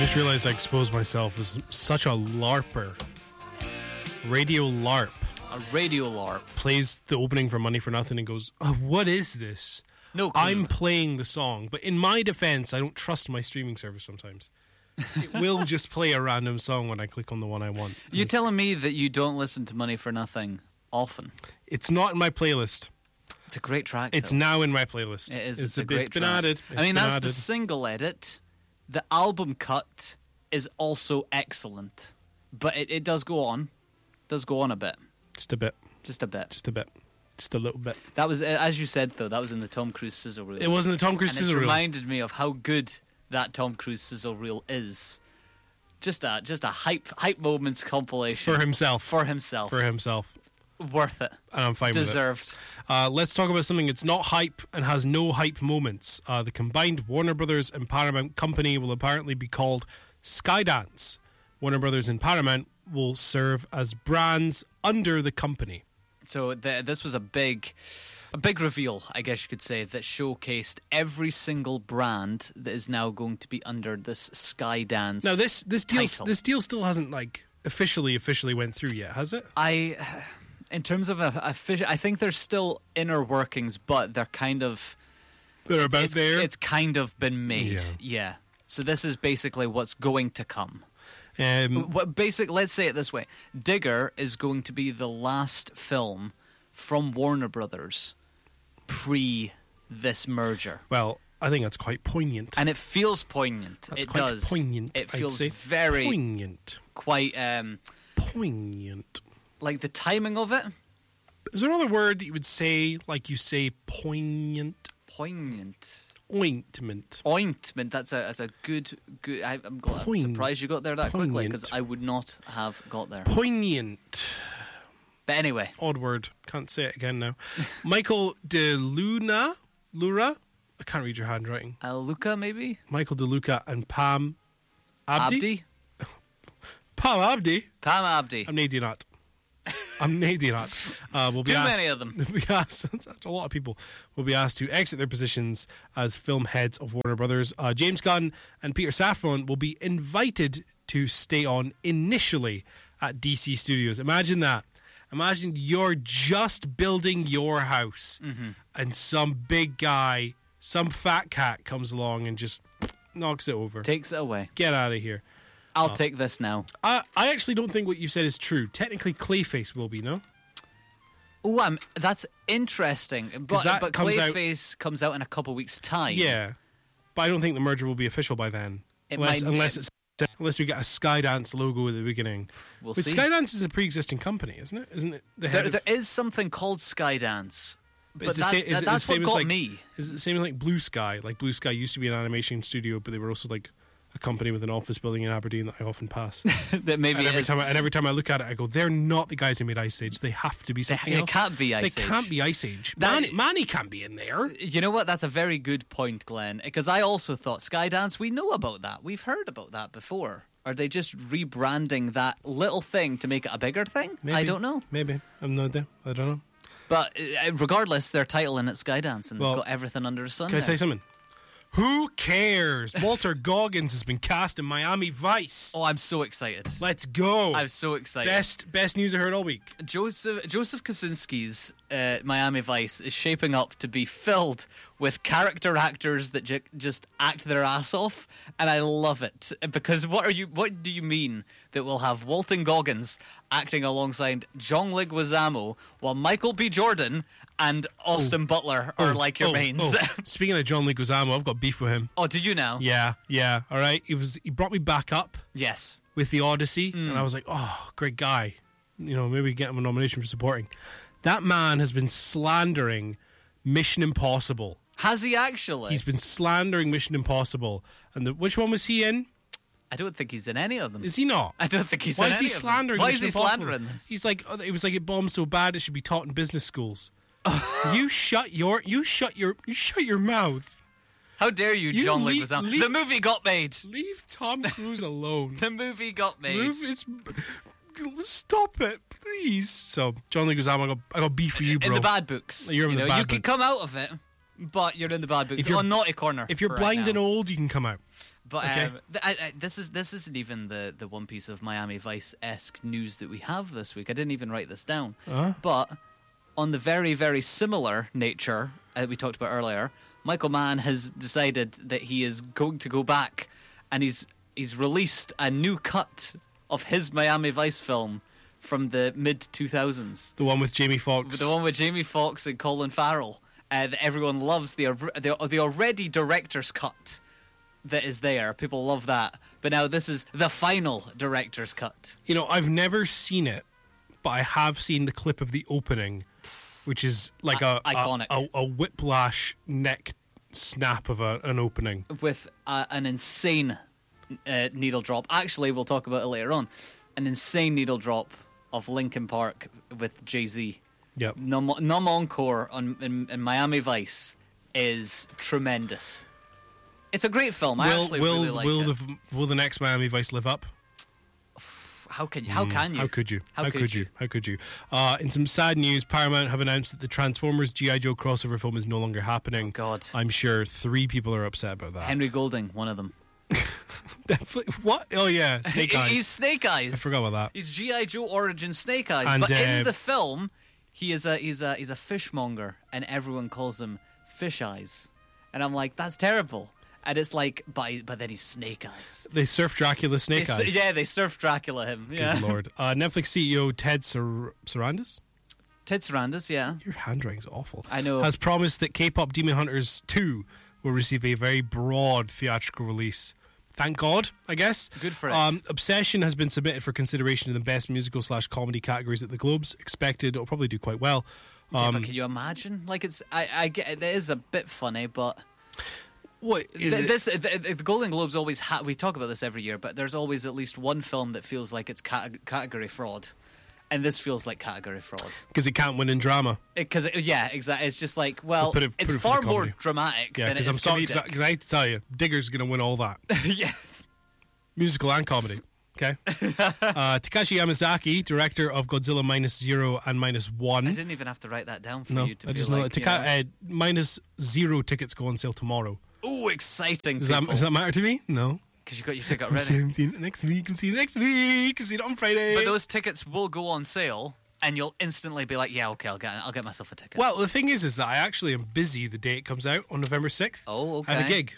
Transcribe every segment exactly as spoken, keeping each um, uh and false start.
just realized I exposed myself as such a LARPer. Radio LARP. A radio LARP. Plays the opening for Money for Nothing and goes, oh, what is this? No clue. I'm playing the song, but in my defense, I don't trust my streaming service sometimes. It will just play a random song when I click on the one I want. You're telling me that you don't listen to Money for Nothing often? It's not in my playlist. It's a great track. It's though. now in my playlist. It is. It's, It's a, a, great it's been track. added. It's I mean, been that's added. the single edit. The album cut is also excellent, but it, it does go on, does go on a bit, Just a bit. just a bit. Just a bit. Just a little bit. That was, as you said, though, that was in the Tom Cruise sizzle reel. It wasn't the Tom Cruise and sizzle it reel. reminded me of how good that Tom Cruise sizzle reel is. Just a just a hype hype moments compilation For himself. for himself. For himself. Worth it. And I'm fine Deserved. with it. Uh, let's talk about something that's not hype and has no hype moments. Uh, the combined Warner Brothers and Paramount company will apparently be called Skydance. Warner Brothers and Paramount will serve as brands under the company. So the, this was a big, a big reveal, I guess you could say, that showcased every single brand that is now going to be under this Skydance. Now this this deal title. this deal still hasn't like officially officially went through yet, has it? I, in terms of a, a fish, I think there's still inner workings, but they're kind of They're about it's, there. It's kind of been made, Yeah. yeah. So this is basically what's going to come. Um, What basic? Let's say it this way: Digger is going to be the last film from Warner Brothers pre this merger, well, I think that's quite poignant. and it feels poignant. That's it quite does. poignant. It I'd feels say. very poignant. quite um, Poignant. like the timing of it. Is there another word that you would say like you say poignant? Poignant. Ointment. Ointment. That's a that's a good good. I, I'm, glad, I'm Poign- surprised you got there that quickly poignant. because I would not have got there. Poignant. But anyway, Odd word. Can't say it again now. Michael DeLuna, Lura. I can't read your handwriting. uh, Luca maybe Michael DeLuca and Pam Abdi. Abdi, Pam Abdi. Pam Abdi. I'm Nadine Nutt. I'm Nadine Nutt. Uh, we'll be Too asked, many of them. We'll be asked, that's, that's a lot of people. Will be asked to exit their positions as film heads of Warner Brothers. Uh, James Gunn and Peter Safran will be invited to stay on initially at D C Studios. Imagine that. Imagine you're just building your house, Mm-hmm. and some big guy, some fat cat comes along and just knocks it over. Takes it away. Get out of here. I'll Oh. take this now. I, I actually don't think what you said is true. Technically, Clayface will be, no? Oh, I'm, that's interesting. But, that but comes out- Clayface comes out in a couple weeks' time. Yeah, but I don't think the merger will be official by then, It unless might- unless it's unless we get a Skydance logo at the beginning. We'll but see. Skydance is a pre-existing company, isn't it? Isn't it the head There, of, there is something called Skydance. But it's the that, same- is that- it the that's same what as got like- me. Is it the same as like Blue Sky? Like Blue Sky used to be an animation studio, but they were also like a company with an office building in Aberdeen that I often pass. that maybe and it every is- time I, and every time I look at it, I go, "They're not the guys who made Ice Age. They have to be They, something they else. can't be Ice they Age. can't be Ice Age. That- Manny, Manny can't be in there." You know what? That's a very good point, Glenn. Because I also thought Skydance, we know about that. We've heard about that before. Are they just rebranding that little thing to make it a bigger thing? Maybe, I don't know. Maybe I'm no idea. I don't know. But uh, regardless, they're titling it Skydance, and Well, they've got everything under the sun. Can I there. tell you something? Who cares? Walter Goggins has been cast in Miami Vice. Oh, I'm so excited. Let's go. I'm so excited. Best best news I heard all week. Joseph Joseph Kosinski's uh, Miami Vice is shaping up to be filled with character actors that ju- just act their ass off, and I love it because what are you? What do you mean that we'll have Walton Goggins acting alongside John Leguizamo while Michael B. Jordan and Austin Butler are Oh, like your oh, mains? oh. Speaking of John Leguizamo, I've got beef with him. Oh, did you now? Yeah, yeah. All right. He was he brought me back up Yes. with the Odyssey, Mm. and I was like, oh, great guy. You know, maybe get him a nomination for supporting. That man has been slandering Mission Impossible. Has he actually? He's been slandering Mission Impossible. And the, which one was he in? I don't think he's in any of them. Is he not? I don't think he's Why in is he any of them. slandering Why Mission is he Impossible? slandering this? He's like, oh, it was like it bombed so bad it should be taught in business schools. you shut your, you shut your, you shut your mouth. How dare you, You John leave- Leguizamo? leave- The movie got made. Leave Tom Cruise alone. The movie got made. Move, it's, stop it, please. So, John Leguizamo, I got, I got beef for you, bro. In the bad books. You're in you the know, bad You can books. come out of it, but you're in the bad books. If you're- On naughty corner. If you're for blind right and now. old, you can come out. But Okay. um, th- I, I, this is this isn't even the, the one piece of Miami Vice-esque news that we have this week. I didn't even write this down. Uh-huh. But on the very, very similar nature that we talked about earlier, Michael Mann has decided that he is going to go back and he's he's released a new cut of his Miami Vice film from the mid two thousands. The one with Jamie Foxx. The one with Jamie Foxx and Colin Farrell. Uh, that everyone loves, the, the, the already director's cut that is there. People love that. But now this is the final director's cut. You know, I've never seen it, but I have seen the clip of the opening, which is like a, I- iconic. a, a, a whiplash neck snap of a, an opening. With uh, an insane uh, needle drop. Actually, we'll talk about it later on. An insane needle drop of Linkin Park with Jay-Z. Yep. Num, Num Encore on, in, in Miami Vice is tremendous. It's a great film. I Will actually will really like will it. the will the next Miami Vice live up? How can you? How can you? How could you? How could you? How could you? Uh, in some sad news, Paramount have announced that the Transformers G I. Joe crossover film is no longer happening. Oh, God. I'm sure three people are upset about that. Henry Golding, one of them. What? Oh yeah, Snake Eyes. He's Snake Eyes. I forgot about that. He's G I. Joe origin Snake Eyes. And, but uh, in the film, he is a he's a he's a fishmonger, and everyone calls him Fish Eyes. And I'm like, that's terrible. And it's like, but but then he's Snake Eyes. They surf Dracula Snake They s- Eyes. Yeah, they surf Dracula him. Yeah. Good lord. Uh, Netflix C E O Ted Sar- Sarandos? Ted Sarandos, yeah. Your handwriting's awful. I know. Has promised that K-pop Demon Hunters two will receive a very broad theatrical release. Thank God, I guess. Good for it. Um, Obsession has been submitted for consideration in the best musical slash comedy categories at the Globes. Expected it'll probably do quite well. Yeah, Um, but can you imagine? Like, it's I, I get it is a bit funny, but what is th- it? this the, the Golden Globes always ha- we talk about this every year, but there's always at least one film that feels like it's cate- category fraud, and this feels like category fraud. Because it can't win in drama. Because it, yeah, exactly. It's just like, well, put it- put it's it for far the more comedy. dramatic Yeah, than it because I'm is sorry. comedic. Because I hate to tell you, Digger's going to win all that. Yes. Musical and comedy. Okay. uh, Takashi Yamazaki, director of Godzilla Minus Zero and Minus One. I didn't even have to write that down for No, you to I be just know like, that. Taka- uh, minus Zero tickets go on sale tomorrow. oh, exciting! Does that, people. does that matter to me? No. Because you got your ticket I'm ready. seeing, I'm seeing it next week. I'm seeing it next week. I'm seeing it on Friday. But those tickets will go on sale, and you'll instantly be like, "Yeah, okay, I'll get, I'll get myself a ticket." Well, the thing is, is that I actually am busy the day it comes out on November sixth. Oh, okay. I have a gig.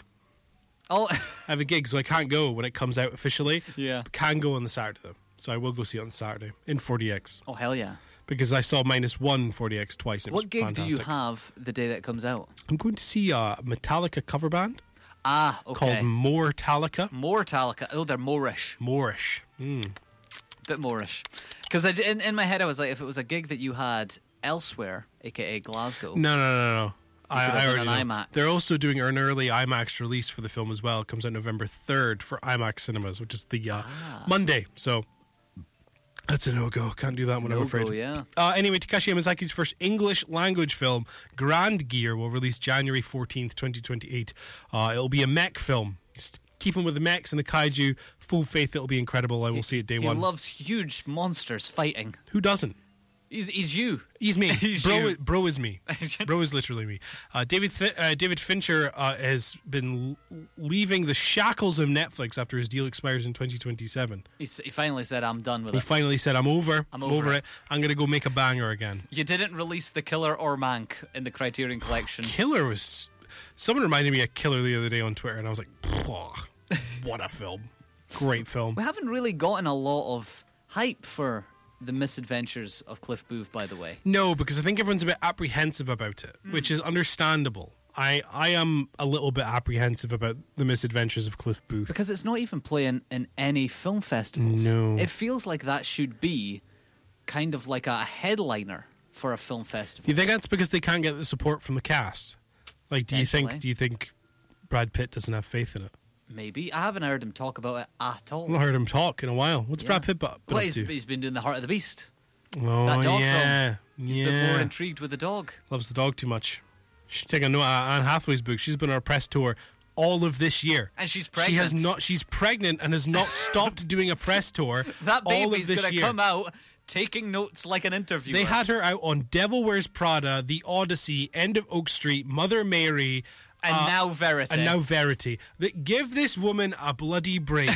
Oh, I have a gig, so I can't go when it comes out officially. Yeah. But can go on the Saturday, though. So I will go see it on Saturday in four D X. oh, hell yeah! Because I saw Minus One four D X twice. And it What was gig fantastic. do you have the day that it comes out? I'm going to see a Metallica cover band Ah, okay. called Mortallica. More Metallica. Oh, they're Moorish. Moorish. Mm. Bit Moorish. Because in, in my head, I was like, if it was a gig that you had elsewhere, aka Glasgow. No, no, no, no. I, could have I done already an know. IMAX. They're also doing an early IMAX release for the film as well. It comes out November third for IMAX cinemas, which is the uh, Ah. Monday. So that's a no-go. Can't do that one, I'm No-go, afraid. yeah. Uh, anyway, Takashi Yamazaki's first English language film, Grand Gear, will release January fourteenth, twenty twenty-eight. Uh, it'll be a mech film. Just keeping with the mechs and the kaiju. Full faith it'll be incredible. I will see it day he one. loves huge monsters fighting. Who doesn't? He's, he's you. He's me. He's bro, you. is- bro is me. Bro is literally me. Uh, David Th- uh, David Fincher uh, has been l- leaving the shackles of Netflix after his deal expires in twenty twenty-seven. He's, he finally said, I'm done with He it. finally said, "I'm over. I'm I'm over over it." it. I'm going to go make a banger again." You didn't release The Killer or Mank in the Criterion Collection. Killer was. Someone reminded me of Killer the other day on Twitter, and I was like, "Pwah, "What a film! Great film." We haven't really gotten a lot of hype for The Misadventures of Cliff Booth, by the way. No, because I think everyone's a bit apprehensive about it, Mm. which is understandable. I, I am a little bit apprehensive about The Misadventures of Cliff Booth. Because it's not even playing in any film festivals. No. It feels like that should be kind of like a headliner for a film Do festival. you think that's because they can't get the support from the cast? Like, do you think Potentially. do you think Brad Pitt doesn't have faith in it? Maybe. I haven't heard him talk about it at all. I've not heard him talk in a while. What's Yeah. Brad Pitt bu- been Well, up he's, to? he's been doing The Heart of the Beast. Oh, that dog yeah. He's yeah. been more intrigued with the dog. Loves the dog too much. Should take a note of Anne Hathaway's book. She's been on a press tour all of this year. And she's She pregnant. has not. She's pregnant and has not stopped doing a press tour. That all of baby's this going to year. come out taking notes like an interviewer. They had her out on Devil Wears Prada, The Odyssey, End of Oak Street, Mother Mary, And uh, now Verity. And now Verity. That give this woman a bloody break.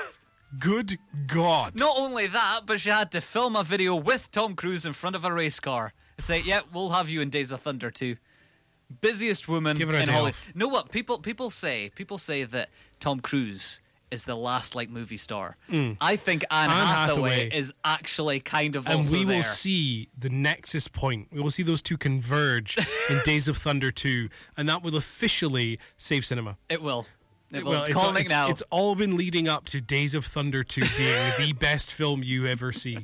Good God. Not only that, but she had to film a video with Tom Cruise in front of a race car. Say, yeah, we'll have you in Days of Thunder too. Busiest woman Give her a in day Hollywood. off. Know what? People people say people say that Tom Cruise is the last like movie star. Mm. I think Anne, Anne Hathaway, Hathaway is actually kind of And also we will there. see the nexus point. We will see those two converge in Days of Thunder two, and that will officially save cinema. It will. It will. Well, it's it's, calling it's, now. it's all been leading up to Days of Thunder two being the best film you ever see.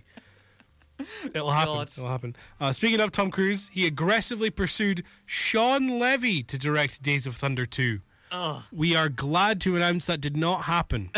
It'll happen. God. It'll happen. Uh, speaking of Tom Cruise, he aggressively pursued Sean Levy to direct Days of Thunder two. Ugh. We are glad to announce that did not happen.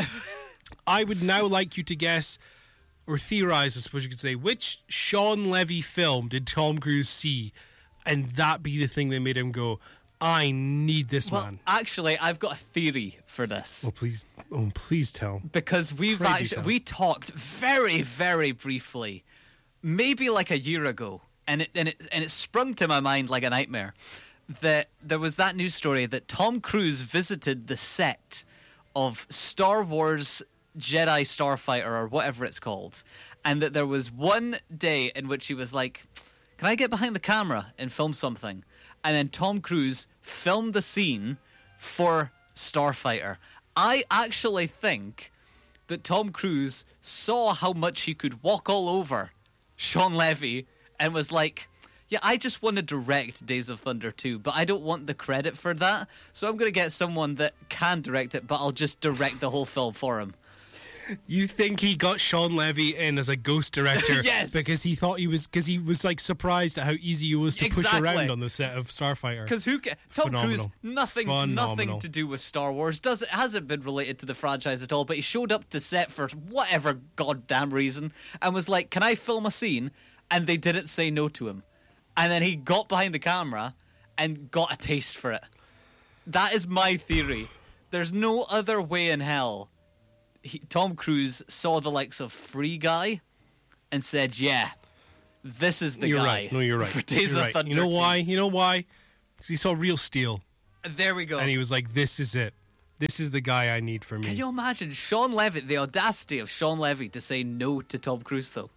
I would now like you to guess, or theorize, I suppose you could say, which Sean Levy film did Tom Cruise see, and that be the thing that made him go, I need this Well, man. actually, I've got a theory for this. Oh, please, oh, please tell. Because we've Pray do actually tell. we talked very very briefly, maybe like a year ago, and it and it and it sprung to my mind like a nightmare. That there was that news story that Tom Cruise visited the set of Star Wars Jedi Starfighter or whatever it's called, and that there was one day in which he was like, "Can I get behind the camera and film something?" And then Tom Cruise filmed the scene for Starfighter. I actually think that Tom Cruise saw how much he could walk all over Sean Levy and was like, yeah, I just want to direct Days of Thunder two, but I don't want the credit for that, so I'm going to get someone that can direct it, but I'll just direct the whole film for him. You think he got Sean Levy in as a ghost director? Yes. Because he thought he was, because he was like surprised at how easy it was to Exactly. push around on the set of Starfighter. Because who ca- Tom Phenomenal. Cruise, nothing, Phenomenal. nothing to do with Star Wars. Does it hasn't been related to the franchise at all? But he showed up to set for whatever goddamn reason and was like, "Can I film a scene?" And they didn't say no to him. And then he got behind the camera and got a taste for it. That is my theory. There's no other way in hell. He, Tom Cruise saw the likes of Free Guy and said, "Yeah, this is the You're guy." right. No, you're right. For Days You're of right. Thunder You know two. why? You know why? Because he saw Real Steel, There we go. and he was like, "This is it. This is the guy I need for me." Can you imagine Sean Levy, the audacity of Sean Levy to say no to Tom Cruise, though?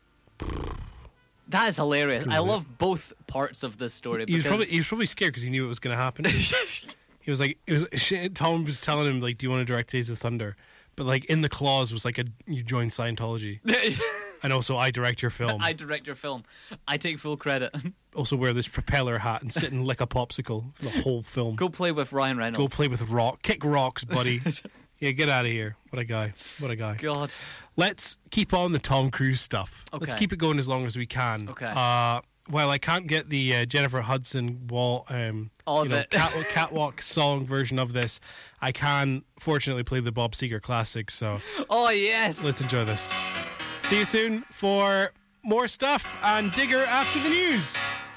That is hilarious. I love both parts of this story. He was because probably he was probably scared because he knew it was going to happen. He was like, it was shit, Tom was telling him like, "Do you want to direct Days of Thunder?" But like in the clause was like, a, "You join Scientology, and also I direct your film. I direct your film. I take full credit. also wear this propeller hat and sit and lick a popsicle for the whole film. Go play with Ryan Go Reynolds. play with rock, kick rocks, buddy." Yeah, get out of here. What a guy. What a guy. God. Let's keep on the Tom Cruise stuff. Okay. Let's keep it going as long as we can. Okay. Uh, well, I can't get the uh, Jennifer Hudson wall, um, All you of know, it. cat, catwalk song version of this. I can, fortunately, play the Bob Seger classic. So Oh, yes. let's enjoy this. See you soon for more stuff and Digger after the news.